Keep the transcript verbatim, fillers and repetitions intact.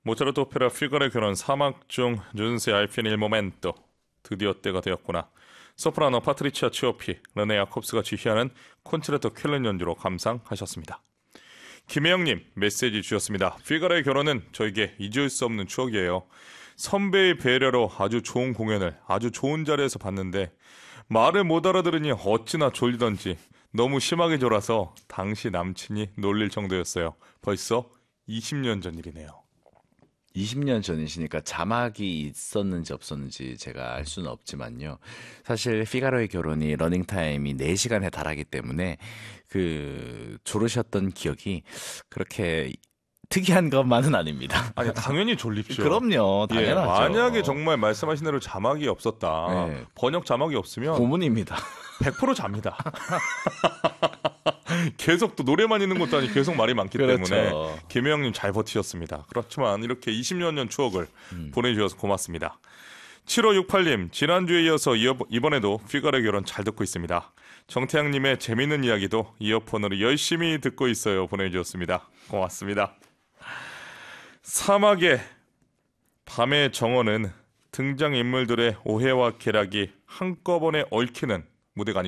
모차르트 오페라 피가로의 결혼 사막 중 giunse al fine il momento. 드디어 때가 되었구나. 소프라노 파트리치아 치오피, 르네 야콥스가 지휘하는 콘체르토 쾰른 연주로 감상하셨습니다. 김혜영님 메시지 주셨습니다. 피가로의 결혼은 저에게 잊을 수 없는 추억이에요. 선배의 배려로 아주 좋은 공연을 아주 좋은 자리에서 봤는데 말을 못 알아들으니 어찌나 졸리던지 너무 심하게 졸아서 당시 남친이 놀릴 정도였어요. 벌써 이십 년 전 일이네요. 이십 년 전이시니까 자막이 있었는지 없었는지 제가 알 수는 없지만요. 사실 피가로의 결혼이 러닝타임이 네 시간에 달하기 때문에 그 졸으셨던 기억이 그렇게 특이한 것만은 아닙니다. 아니 당연히 졸립죠. 그럼요. 예, 당연하죠. 만약에 정말 말씀하신 대로 자막이 없었다. 네. 번역 자막이 없으면 고문입니다. 백 퍼센트 잡니다. 계속 또 노래만 있는 것도 아니고 계속 말이 많기 그렇죠. 때문에 김혜영님 잘 버티셨습니다. 그렇지만 이렇게 이십 년 전 추억을 음. 보내주셔서 고맙습니다. 칠오육팔님 지난주에 이어서 이번에도 피가로의 결혼 잘 듣고 있습니다. 정태양님의 재밌는 이야기도 이어폰으로 열심히 듣고 있어요. 보내주셨습니다. 고맙습니다. 사막의 밤의 정원은 등장인물들의 오해와 쾌락이 한꺼번에 얽히는 무대가 아니